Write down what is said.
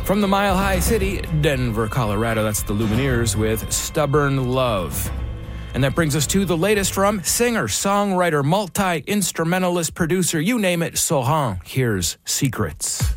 From the Mile High City, Denver, Colorado, that's the Lumineers with Stubborn Love. And that brings us to the latest from singer, songwriter, multi-instrumentalist, producer, you name it, Sohan. Here's Secrets.